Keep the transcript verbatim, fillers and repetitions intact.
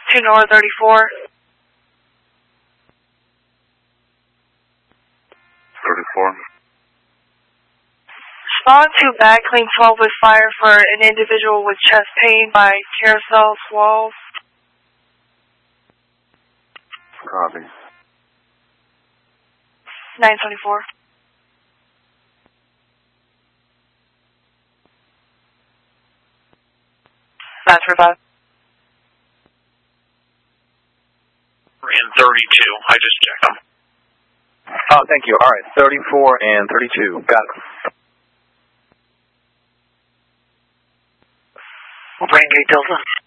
two North thirty-four. thirty-four. Respond to back clean twelve with fire for an individual with chest pain by carousel twelve. Copy. nine twenty-four. nine twenty-five. And thirty-two. I just checked them. Oh, thank you. All right, thirty-four and thirty-two. Got it. Brain Gate Delta.